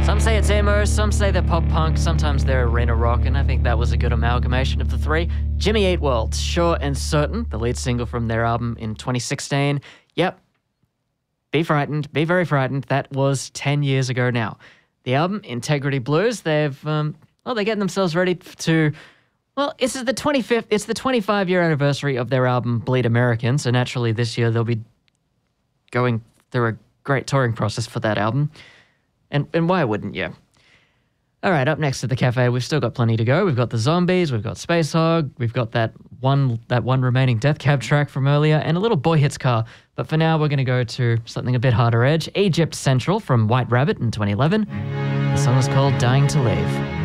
Some say it's emo, some say they're pop punk, sometimes they're arena rock, and I think that was a good amalgamation of the three. Jimmy Eat World, Sure and Certain, the lead single from their album in 2016. Yep, be frightened, be very frightened. That was 10 years ago now. The album, Integrity Blues, they're getting themselves ready to... Well, it's the 25-year anniversary of their album Bleed American, so naturally this year they'll be going through a great touring process for that album. And why wouldn't you? All right, up next at the cafe, we've still got plenty to go. We've got the Zombies, we've got Space Hog, we've got that one remaining Death Cab track from earlier, and a little Boy Hits Car. But for now, we're going to go to something a bit harder edge. Egypt Central from White Rabbit in 2011. The song is called Dying to Leave.